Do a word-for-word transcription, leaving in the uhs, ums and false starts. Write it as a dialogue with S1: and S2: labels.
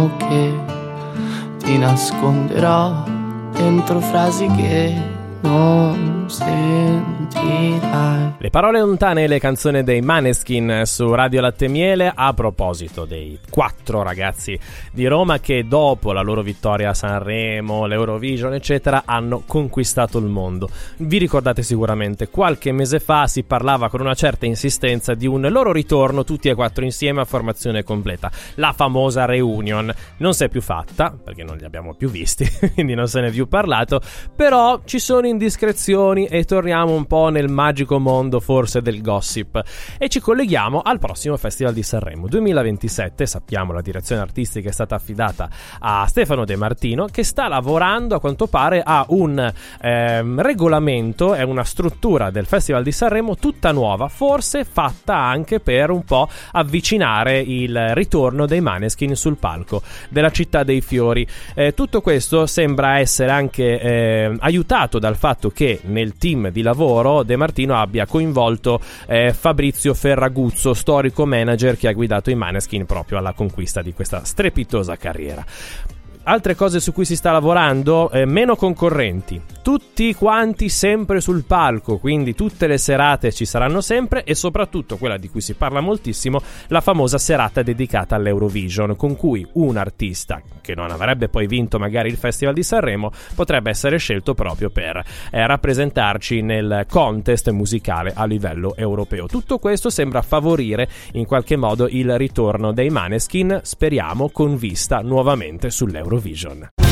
S1: che ti nasconderò dentro frasi che non sentirai.
S2: Le parole lontane e le canzoni dei Maneskin su Radio Latte Miele, a proposito dei quattro ragazzi di Roma che dopo la loro vittoria a Sanremo, l'Eurovision eccetera hanno conquistato il mondo. Vi ricordate sicuramente qualche mese fa si parlava con una certa insistenza di un loro ritorno tutti e quattro insieme a formazione completa, la famosa reunion. Non si è più fatta perché non li abbiamo più visti quindi non se ne è più parlato, però ci sono indiscrezioni e torniamo un po' nel magico mondo forse del gossip e ci colleghiamo al prossimo Festival di Sanremo duemilaventisette. Sappiamo la direzione artistica è stata affidata a Stefano De Martino, che sta lavorando a quanto pare a un ehm, regolamento e una struttura del Festival di Sanremo tutta nuova, forse fatta anche per un po' avvicinare il ritorno dei Maneskin sul palco della Città dei Fiori. Eh, tutto questo sembra essere anche eh, aiutato dal fatto che nel team di lavoro De Martino abbia coinvolto eh, Fabrizio Ferraguzzo, storico manager che ha guidato i Maneskin proprio alla conquista di questa strepitosa carriera. Altre cose su cui si sta lavorando, eh, meno concorrenti, tutti quanti sempre sul palco, quindi tutte le serate ci saranno sempre, e soprattutto quella di cui si parla moltissimo, la famosa serata dedicata all'Eurovision, con cui un artista che non avrebbe poi vinto magari il Festival di Sanremo potrebbe essere scelto proprio per eh, rappresentarci nel contest musicale a livello europeo. Tutto questo sembra favorire in qualche modo il ritorno dei Maneskin, speriamo con vista nuovamente sull'Eurovision.